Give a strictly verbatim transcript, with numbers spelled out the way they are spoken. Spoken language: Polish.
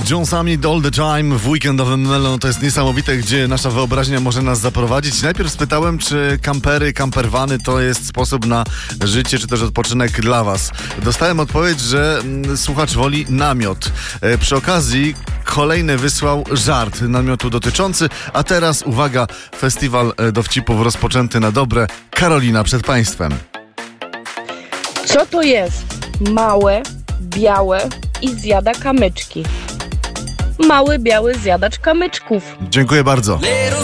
Jonesami All the Time w weekendowym melon. To jest niesamowite, gdzie nasza wyobraźnia może nas zaprowadzić. Najpierw spytałem, czy kampery, kamperwany to jest sposób na życie, czy też odpoczynek dla was. Dostałem odpowiedź, że mm, słuchacz woli namiot. E, przy okazji kolejny wysłał żart namiotu dotyczący, a teraz uwaga, festiwal dowcipów rozpoczęty na dobre. Karolina przed państwem. Co to jest? Małe, białe i zjada kamyczki. Mały, biały zjadacz kamyczków. Dziękuję bardzo. Little